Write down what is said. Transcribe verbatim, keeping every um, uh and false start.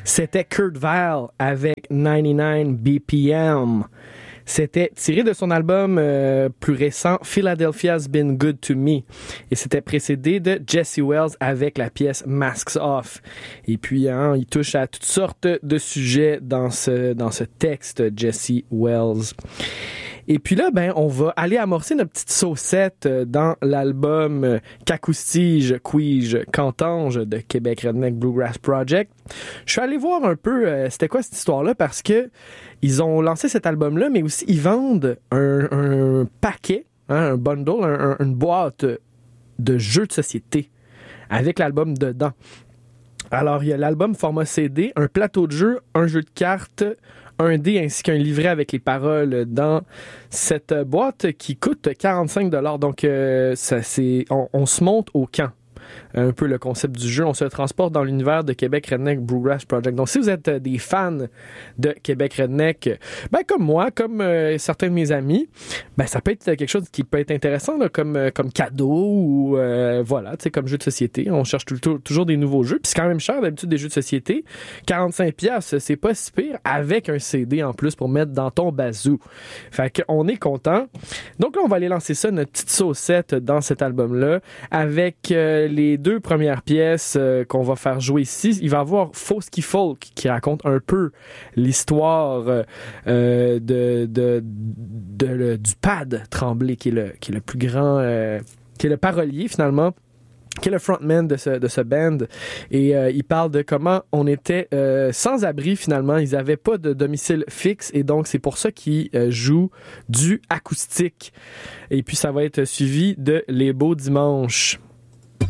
C'était Kurt Vile avec quatre-vingt-dix-neuf B P M. C'était tiré de son album euh, plus récent, Philadelphia's Been Good to Me. Et c'était précédé de Jesse Wells avec la pièce Masks Off. Et puis, hein, il touche à toutes sortes de sujets dans ce, dans ce texte, Jesse Wells. Et puis là, ben, on va aller amorcer notre petite saucette dans l'album Qu'acoustige, Quige, Cantange de Québec Redneck Bluegrass Project. Je suis allé voir un peu euh, c'était quoi cette histoire-là parce que ils ont lancé cet album-là, mais aussi ils vendent un, un paquet, hein, un bundle, un, un, une boîte de jeux de société avec l'album dedans. Alors, il y a l'album format C D, un plateau de jeu, un jeu de cartes, un dé ainsi qu'un livret avec les paroles dans cette boîte qui coûte quarante-cinq dollars. Donc, euh, ça, c'est, on, on se monte au camp. Un peu le concept du jeu. On se transporte dans l'univers de Québec Redneck Bluegrass Project. Donc, si vous êtes des fans de Québec Redneck, ben, comme moi, comme euh, certains de mes amis, ben, ça peut être quelque chose qui peut être intéressant, là, comme, euh, comme cadeau ou, euh, voilà, tu sais, comme jeu de société. On cherche tout, tout, toujours des nouveaux jeux. Puis c'est quand même cher, d'habitude, des jeux de société. quarante-cinq dollars, c'est pas si pire, avec un C D en plus pour mettre dans ton bazou. Fait qu'on est content. Donc là, on va aller lancer ça, notre petite saucette dans cet album-là, avec euh, les deux premières pièces euh, qu'on va faire jouer ici. Il va y avoir Fosky Folk qui raconte un peu l'histoire euh, de, de, de, de, du Pad Tremblay, qui est le, qui est le plus grand, euh, qui est le parolier finalement, qui est le frontman de ce, de ce band. Et euh, il parle de comment on était euh, sans abri finalement. Ils n'avaient pas de domicile fixe et donc c'est pour ça qu'ils euh, jouent du acoustique. Et puis ça va être suivi de Les Beaux Dimanches.